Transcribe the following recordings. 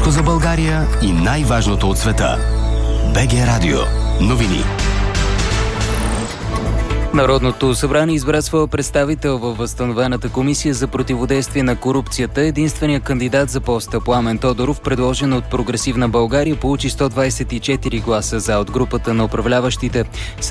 Всичко за България и най-важното от света. БГ Радио. Новини. Народното събрание избра своя представител във възстановената комисия за противодействие на корупцията. Единственият кандидат за поста Пламен Тодоров, предложен от Прогресивна България, получи 124 гласа за от групата на управляващите.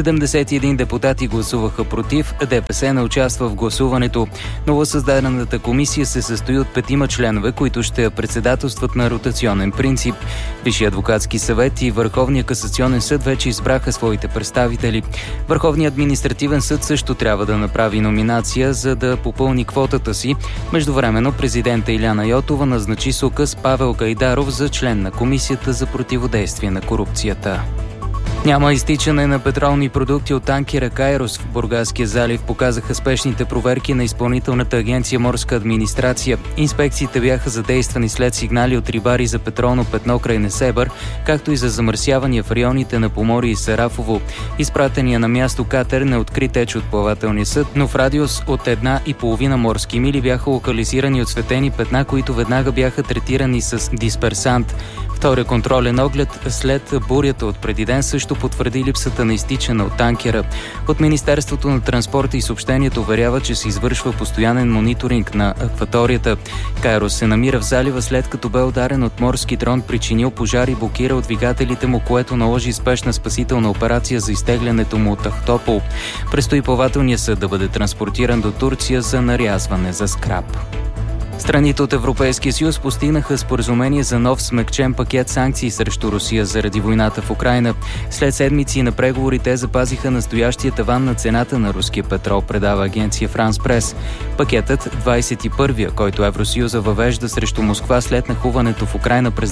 71 депутати гласуваха против, ДПС не участва в гласуването. Новосъздадената комисия се състои от 5 членове, които ще председателстват на ротационен принцип. Висшият адвокатски съвет и Върховния касационен съд вече избраха своите представители. Върховният административен съд също трябва да направи номинация, за да попълни квотата си. Междувременно президента Иляна Йотова назначи с указ Павел Гайдаров за член на Комисията за противодействие на корупцията. Няма изтичане на петролни продукти от танкера Кайрос в Бургаския залив, показаха спешните проверки на Изпълнителната агенция Морска администрация. Инспекциите бяха задействани след сигнали от рибари за петролно петно край Несебър, както и за замърсявания в районите на Поморие и Сарафово. Изпратения на място катер не откри теч от плавателния съд, но в радиус от 1,5 морски мили бяха локализирани отсветени петна, които веднага бяха третирани с дисперсант. Втория контролен оглед след бурята от преди ден също потвърди липсата на изтичане от танкера. От Министерството на транспорта и съобщението уверява, че се извършва постоянен мониторинг на акваторията. Кайрос се намира в залива, след като бе ударен от морски дрон, причинил пожар и блокирал двигателите му, което наложи спешна спасителна операция за изтеглянето му от Ахтопол. Предстои плавателният съд да бъде транспортиран до Турция за нарязване за скрап. Страните от Европейския съюз постигнаха споразумение за нов смекчен пакет санкции срещу Русия заради войната в Украйна. След седмици на преговори те запазиха настоящия таван на цената на руския петрол, предава агенция France Press. Пакетът, 21-я, който Евросъюза въвежда срещу Москва след нахуването в Украйна през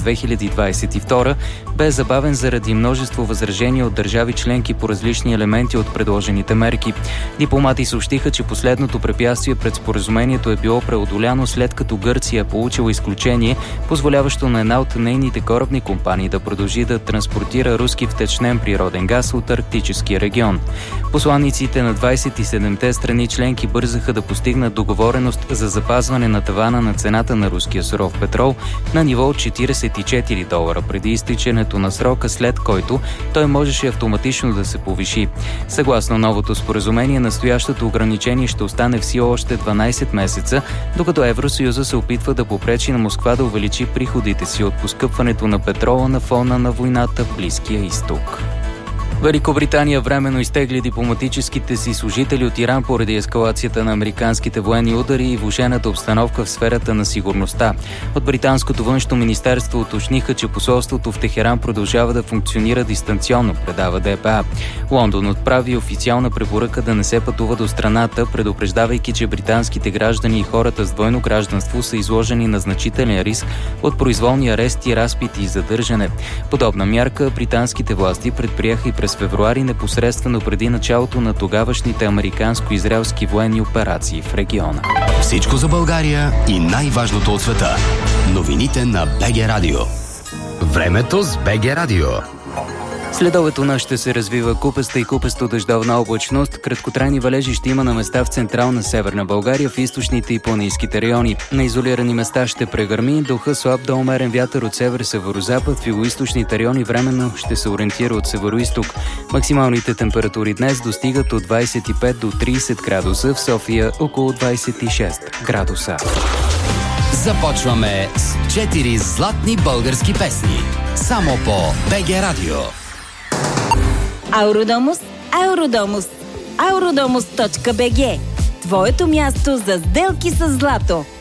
2022, бе забавен заради множество възражения от държави членки по различни елементи от предложените мерки. Дипломати съобщиха, че последното препятствие пред споразумението е било преодоляно след като Гърция е получила изключение, позволяващо на една от нейните корабни компании да продължи да транспортира руски втечнен природен газ от арктическия регион. Посланиците на 27-те страни членки бързаха да постигнат договореност за запазване на тавана на цената на руския суров петрол на ниво от $44 преди изтичането на срока, след който той можеше автоматично да се повиши. Съгласно новото споразумение, настоящото ограничение ще остане в сила още 12 месеца, докато Евросъюза се опитва да попречи на Москва да увеличи приходите си от поскъпването на петрола на фона на войната в Близкия изток. Великобритания временно изтегли дипломатическите си служители от Иран поради ескалацията на американските военни удари и влошената обстановка в сферата на сигурността. От британското външно министерство уточниха, че посолството в Техеран продължава да функционира дистанционно, предава ДПА. Лондон отправи официална препоръка да не се пътува до страната, предупреждавайки, че британските граждани и хората с двойно гражданство са изложени на значителен риск от произволни арести, разпити и задържане. Подобна мярка британските власти предприеха и през февруари, непосредствено преди началото на тогавашните американско-израелски военни операции в региона. Всичко за България и най-важното от света. Новините на БГ Радио. Времето с БГ Радио. Следобед у нас ще се развива купеста и купесто-дъждовна облачност. Краткотрайни валежи ще има на места в централна Северна България, в източните и планинските райони. На изолирани места ще прегърми, духа слаб до умерен вятър от север-северозапад, в югоизточните райони временно ще се ориентира от североизток. Максималните температури днес достигат от 25 до 30 градуса, в София около 26 градуса. Започваме с 4 златни български песни. Само по БГ Радио. Ауродомус, Ауродомус, Aurодомус.bg. Твоето място за сделки с злато.